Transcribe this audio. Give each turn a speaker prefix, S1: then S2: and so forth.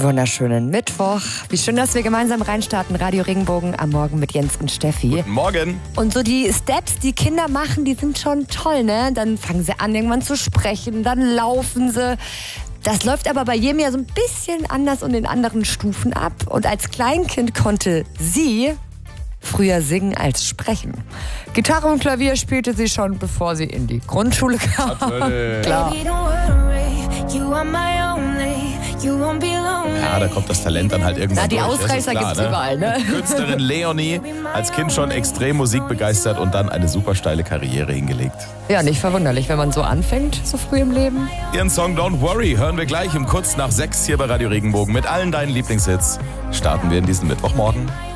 S1: Wunderschönen Mittwoch. Wie schön, dass wir gemeinsam reinstarten. Radio Regenbogen am Morgen mit Jens und Steffi.
S2: Guten Morgen.
S1: Und so die Steps, die Kinder machen, die sind schon toll, ne? Dann fangen sie an, irgendwann zu sprechen, dann laufen sie. Das läuft aber bei jedem ja so ein bisschen anders und in anderen Stufen ab. Und als Kleinkind konnte sie früher singen als sprechen. Gitarre und Klavier spielte sie schon, bevor sie in die Grundschule kam. Klar.
S2: Ja, da kommt das Talent dann halt irgendwann
S1: Die
S2: durch.
S1: Ausreißer
S2: klar,
S1: gibt's überall, ne?
S2: Künstlerin Leonie, als Kind schon extrem musikbegeistert und dann eine super steile Karriere hingelegt.
S1: Ja, nicht verwunderlich, wenn man so anfängt, so früh im Leben.
S2: Ihren Song Don't Worry hören wir gleich um kurz nach 6 hier bei Radio Regenbogen. Mit allen deinen Lieblingshits starten wir in diesen Mittwochmorgen.